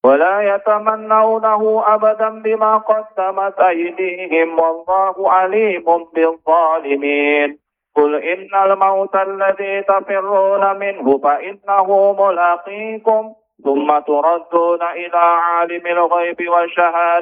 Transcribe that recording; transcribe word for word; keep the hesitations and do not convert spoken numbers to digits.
ولا يتمنونه أبدا بما قدمت أيديهم والله عليم بالظالمين. قل إن الموت الذي تفرون منه فإنه ملاقيكم ثم تردون إلى عالم الغيب والشهادة